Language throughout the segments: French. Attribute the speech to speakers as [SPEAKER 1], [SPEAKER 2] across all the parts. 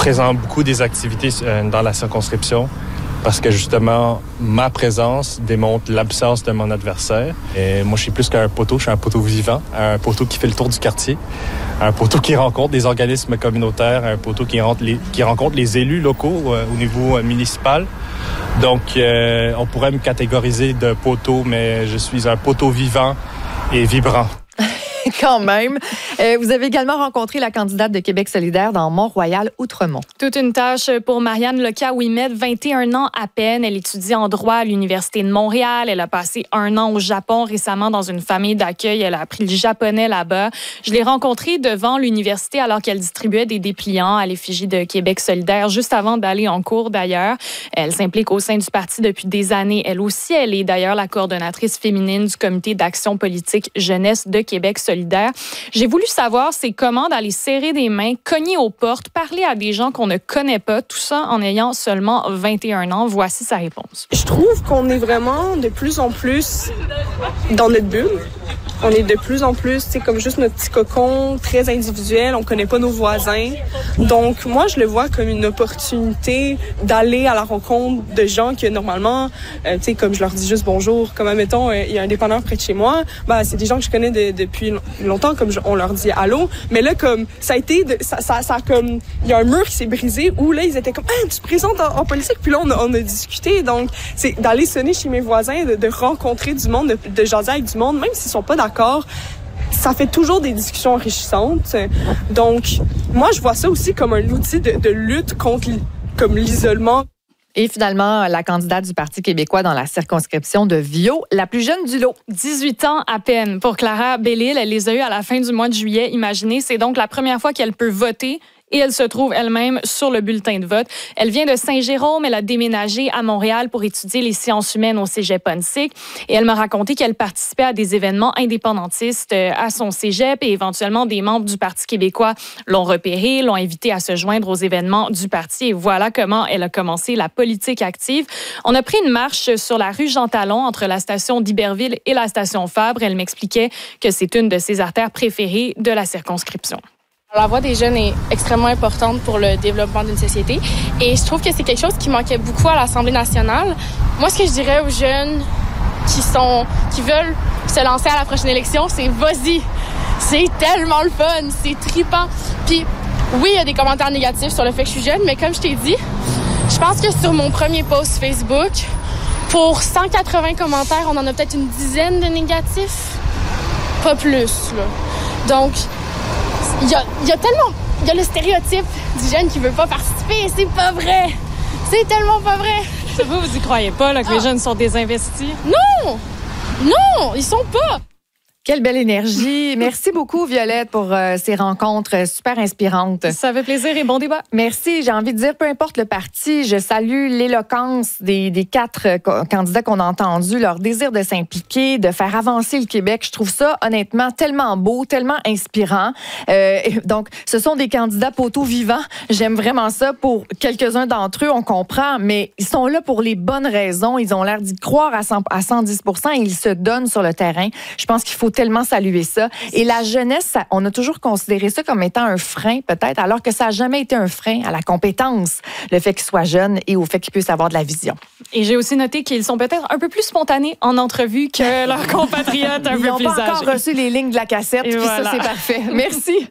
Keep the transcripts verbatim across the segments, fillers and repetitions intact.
[SPEAKER 1] présente beaucoup des activités euh, dans la circonscription parce que justement, ma présence démontre l'absence de mon adversaire. Et moi, je suis plus qu'un poteau, je suis un poteau vivant, un poteau qui fait le tour du quartier, un poteau qui rencontre des organismes communautaires, un poteau qui rencontre les, qui rencontre les élus locaux euh, au niveau euh, municipal. Donc, euh, on pourrait me catégoriser de poteau, mais je suis un poteau vivant et vibrant.
[SPEAKER 2] Quand même. Euh, vous avez également rencontré la candidate de Québec solidaire dans Mont-Royal-Outremont.
[SPEAKER 3] Toute une tâche pour Marianne Loka-Ouimet, vingt et un ans à peine. Elle étudie en droit à l'Université de Montréal. Elle a passé un an au Japon récemment dans une famille d'accueil. Elle a appris le japonais là-bas. Je l'ai rencontrée devant l'université alors qu'elle distribuait des dépliants à l'effigie de Québec solidaire, juste avant d'aller en cours d'ailleurs. Elle s'implique au sein du parti depuis des années. Elle aussi, elle est d'ailleurs la coordonnatrice féminine du comité d'action politique jeunesse de Québec solidaire. J'ai voulu savoir c'est comment d'aller serrer des mains, cogner aux portes, parler à des gens qu'on ne connaît pas, tout ça en ayant seulement vingt et un ans. Voici sa réponse.
[SPEAKER 4] Je trouve qu'on est vraiment de plus en plus dans notre bulle. On est de plus en plus, c'est comme juste notre petit cocon, très individuel. On connaît pas nos voisins. Donc, moi, je le vois comme une opportunité d'aller à la rencontre de gens que normalement, euh, tu sais, comme je leur dis juste bonjour, comme admettons, il euh, y a un dépanneur près de chez moi, ben, c'est des gens que je connais de, depuis longtemps, comme je, on leur dit allô. Mais là, comme, ça a été, de, ça, ça, ça comme, il y a un mur qui s'est brisé où là, ils étaient comme, ah, tu te présentes en, en politique. Puis là, on a, on a discuté. Donc, c'est d'aller sonner chez mes voisins, de, de rencontrer du monde, de, de jaser avec du monde, même s'ils sont pas d'accord. D'accord, ça fait toujours des discussions enrichissantes. Donc, moi, je vois ça aussi comme un outil de, de lutte contre comme l'isolement.
[SPEAKER 2] Et finalement, la candidate du Parti québécois dans la circonscription de Viau, la plus jeune du lot.
[SPEAKER 3] dix-huit ans à peine pour Clara Bellil. Elle les a eus à la fin du mois de juillet. Imaginez, c'est donc la première fois qu'elle peut voter. Et elle se trouve elle-même sur le bulletin de vote. Elle vient de Saint-Jérôme. Elle a déménagé à Montréal pour étudier les sciences humaines au cégep Onsic. Et elle m'a raconté qu'elle participait à des événements indépendantistes à son cégep et éventuellement des membres du Parti québécois l'ont repérée, l'ont invitée à se joindre aux événements du parti. Et voilà comment elle a commencé la politique active. On a pris une marche sur la rue Jean Talon entre la station d'Iberville et la station Fabre. Elle m'expliquait que c'est une de ses artères préférées de la circonscription.
[SPEAKER 5] La voix des jeunes est extrêmement importante pour le développement d'une société et je trouve que c'est quelque chose qui manquait beaucoup à l'Assemblée nationale. Moi, ce que je dirais aux jeunes qui sont, qui veulent se lancer à la prochaine élection, c'est vas-y. C'est tellement le fun, c'est trippant. Puis oui, il y a des commentaires négatifs sur le fait que je suis jeune, mais comme je t'ai dit, je pense que sur mon premier post Facebook, pour cent quatre-vingts commentaires, on en a peut-être une dizaine de négatifs, pas plus, là. Donc, Il y, a, il y a tellement... Il y a le stéréotype du jeune qui veut pas participer. C'est pas vrai. C'est tellement pas vrai.
[SPEAKER 3] Vous, vous y croyez pas là, que ah. les jeunes sont désinvestis?
[SPEAKER 5] Non! Non! Ils sont pas!
[SPEAKER 2] Quelle belle énergie. Merci beaucoup, Violette, pour euh, ces rencontres super inspirantes.
[SPEAKER 3] Ça fait plaisir et bon débat.
[SPEAKER 2] Merci. J'ai envie de dire, peu importe le parti, je salue l'éloquence des, des quatre euh, candidats qu'on a entendus, leur désir de s'impliquer, de faire avancer le Québec. Je trouve ça, honnêtement, tellement beau, tellement inspirant. Euh, donc, ce sont des candidats poteaux vivants. J'aime vraiment ça. Pour quelques-uns d'entre eux, on comprend, mais ils sont là pour les bonnes raisons. Ils ont l'air d'y croire à, cent, à cent dix pour cent et ils se donnent sur le terrain. Je pense qu'il faut tellement saluer ça. Et la jeunesse, ça, on a toujours considéré ça comme étant un frein, peut-être, alors que ça n'a jamais été un frein à la compétence, le fait qu'ils soient jeunes et au fait qu'ils puissent avoir de la vision.
[SPEAKER 3] Et j'ai aussi noté qu'ils sont peut-être un peu plus spontanés en entrevue que leurs compatriotes un
[SPEAKER 2] Ils
[SPEAKER 3] peu
[SPEAKER 2] plus âgés. Ils n'ont pas encore reçu les lignes de la cassette, et puis voilà. Ça, c'est parfait. Merci.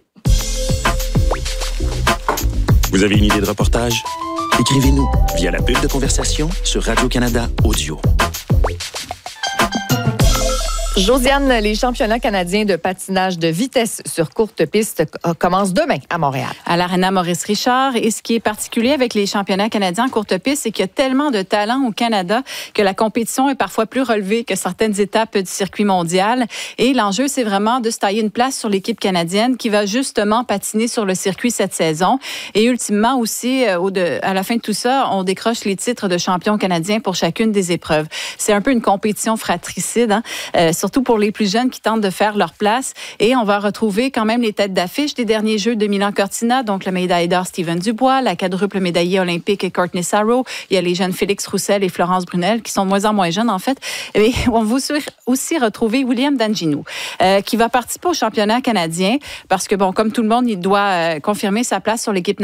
[SPEAKER 6] Vous avez une idée de reportage? Écrivez-nous via la bulle de conversation sur Radio-Canada Audio.
[SPEAKER 2] Josiane, les championnats canadiens de patinage de vitesse sur courte piste commencent demain à Montréal.
[SPEAKER 7] À l'Arena Maurice-Richard. Et ce qui est particulier avec les championnats canadiens en courte piste, c'est qu'il y a tellement de talent au Canada que la compétition est parfois plus relevée que certaines étapes du circuit mondial. Et l'enjeu, c'est vraiment de se tailler une place sur l'équipe canadienne qui va justement patiner sur le circuit cette saison. Et ultimement aussi, au de, à la fin de tout ça, on décroche les titres de champion canadien pour chacune des épreuves. C'est un peu une compétition fratricide, hein? Euh, surtout pour les plus jeunes qui tentent de faire leur place. Et on va retrouver quand même les têtes d'affiche des derniers Jeux de Milan-Cortina, donc la médaille d'or Steven Dubois, la quadruple médaillée olympique Courtney Sarrow. Il y a les jeunes Félix Roussel et Florence Brunel, qui sont de moins en moins jeunes, en fait. Et on va aussi retrouver William Danginou, euh, qui va participer au championnat canadien, parce que, bon, comme tout le monde, il doit euh, confirmer sa place sur l'équipe